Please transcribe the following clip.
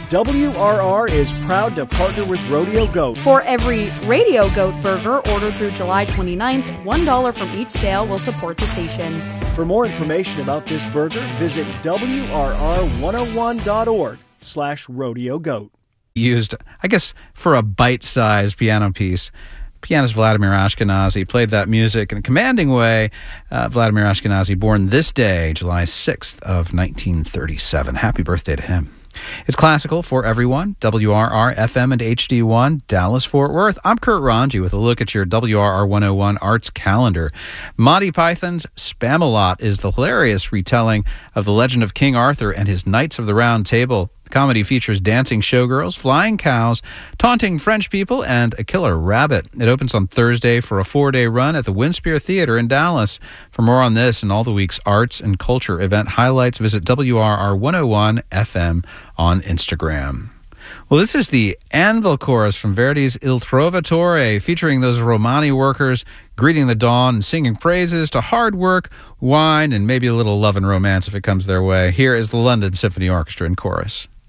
WRR is proud to partner with Rodeo Goat. For every Radio Goat burger ordered through July 29th, $1 from each sale will support the station. For more information about this burger, visit WRR101.org/Rodeo Goat. Used, I guess, for a bite-sized piano piece. Pianist Vladimir Ashkenazy played that music in a commanding way. Vladimir Ashkenazy, born this day, July 6th of 1937. Happy birthday to him. It's classical for everyone. WRR, FM, and HD1, Dallas-Fort Worth. I'm Kurt Ranji with a look at your WRR 101 arts calendar. Monty Python's Spamalot is the hilarious retelling of the legend of King Arthur and his Knights of the Round Table. The comedy features dancing showgirls, flying cows, taunting French people, and a killer rabbit. It opens on Thursday for a 4-day run at the Winspear Theater in Dallas. For more on this and all the week's arts and culture event highlights, visit WRR 101 FM on Instagram. Well, this is the Anvil Chorus from Verdi's Il Trovatore, featuring those Romani workers greeting the dawn and singing praises to hard work, wine, and maybe a little love and romance if it comes their way. Here is the London Symphony Orchestra in chorus.